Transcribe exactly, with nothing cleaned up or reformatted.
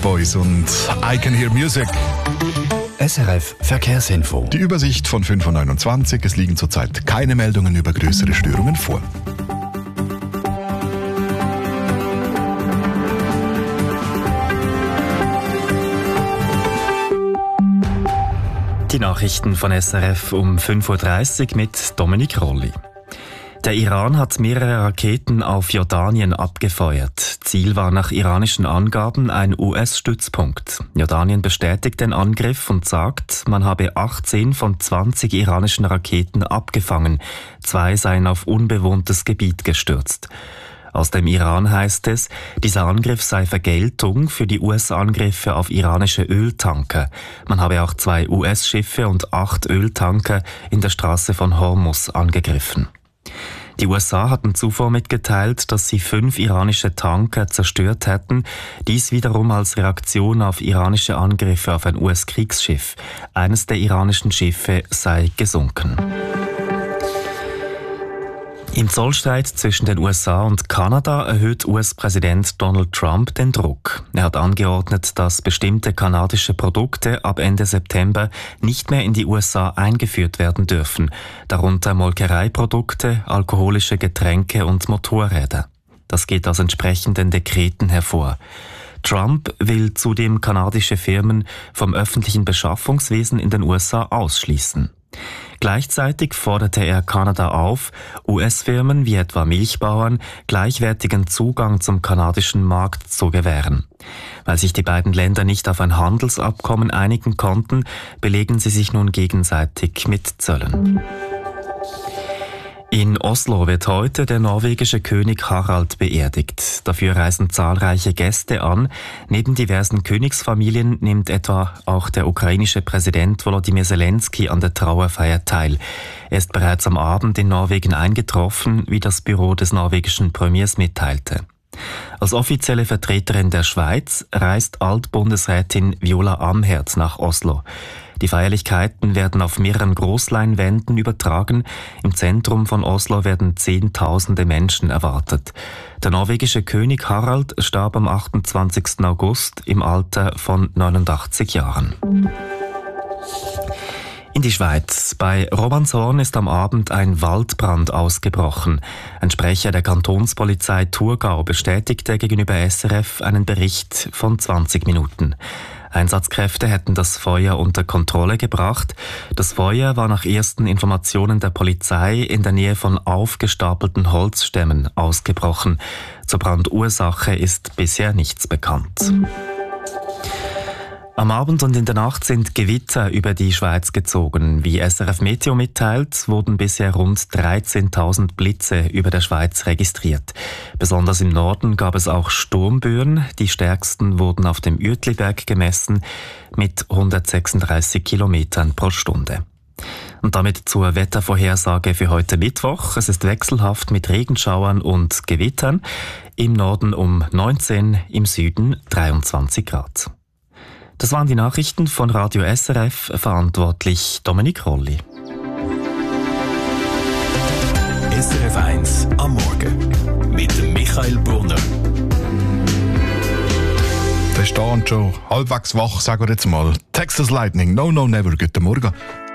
Boys und I Can Hear Music. S R F Verkehrsinfo. Die Übersicht von fünf Uhr neunundzwanzig. Es liegen zurzeit keine Meldungen über größere Störungen vor. Die Nachrichten von S R F um fünf Uhr dreißig mit Dominik Rolli. Der Iran hat mehrere Raketen auf Jordanien abgefeuert. Ziel war nach iranischen Angaben ein U S-Stützpunkt. Jordanien bestätigt den Angriff und sagt, man habe achtzehn von zwanzig iranischen Raketen abgefangen. Zwei seien auf unbewohntes Gebiet gestürzt. Aus dem Iran heißt es, dieser Angriff sei Vergeltung für die U S-Angriffe auf iranische Öltanker. Man habe auch zwei U S-Schiffe und acht Öltanker in der Straße von Hormuz angegriffen. Die U S A hatten zuvor mitgeteilt, dass sie fünf iranische Tanker zerstört hätten, dies wiederum als Reaktion auf iranische Angriffe auf ein U S-Kriegsschiff. Eines der iranischen Schiffe sei gesunken. Im Zollstreit zwischen den U S A und Kanada erhöht U S-Präsident Donald Trump den Druck. Er hat angeordnet, dass bestimmte kanadische Produkte ab Ende September nicht mehr in die U S A eingeführt werden dürfen, darunter Molkereiprodukte, alkoholische Getränke und Motorräder. Das geht aus entsprechenden Dekreten hervor. Trump will zudem kanadische Firmen vom öffentlichen Beschaffungswesen in den U S A ausschließen. Gleichzeitig forderte er Kanada auf, U S-Firmen wie etwa Milchbauern gleichwertigen Zugang zum kanadischen Markt zu gewähren. Weil sich die beiden Länder nicht auf ein Handelsabkommen einigen konnten, belegen sie sich nun gegenseitig mit Zöllen. In Oslo wird heute der norwegische König Harald beerdigt. Dafür reisen zahlreiche Gäste an. Neben diversen Königsfamilien nimmt etwa auch der ukrainische Präsident Volodymyr Zelensky an der Trauerfeier teil. Er ist bereits am Abend in Norwegen eingetroffen, wie das Büro des norwegischen Premiers mitteilte. Als offizielle Vertreterin der Schweiz reist Altbundesrätin Viola Amherd nach Oslo. Die Feierlichkeiten werden auf mehreren Großleinwänden übertragen. Im Zentrum von Oslo werden Zehntausende Menschen erwartet. Der norwegische König Harald starb am achtundzwanzigsten August im Alter von neunundachtzig Jahren. In die Schweiz. Bei Romanshorn ist am Abend ein Waldbrand ausgebrochen. Ein Sprecher der Kantonspolizei Thurgau bestätigte gegenüber S R F einen Bericht von zwanzig Minuten. Einsatzkräfte hätten das Feuer unter Kontrolle gebracht. Das Feuer war nach ersten Informationen der Polizei in der Nähe von aufgestapelten Holzstämmen ausgebrochen. Zur Brandursache ist bisher nichts bekannt. Am Abend und in der Nacht sind Gewitter über die Schweiz gezogen. Wie S R F Meteo mitteilt, wurden bisher rund dreizehntausend Blitze über der Schweiz registriert. Besonders im Norden gab es auch Sturmböen. Die stärksten wurden auf dem Uetliberg gemessen mit hundertsechsunddreißig Kilometern pro Stunde. Und damit zur Wettervorhersage für heute Mittwoch. Es ist wechselhaft mit Regenschauern und Gewittern. Im Norden um neunzehn, im Süden dreiundzwanzig Grad. Das waren die Nachrichten von Radio S R F, verantwortlich Dominik Rolli. S R F eins am Morgen mit Michael Brunner. Der stand schon halbwegs wach, sagen wir jetzt mal. Texas Lightning, no, no, never, guten Morgen.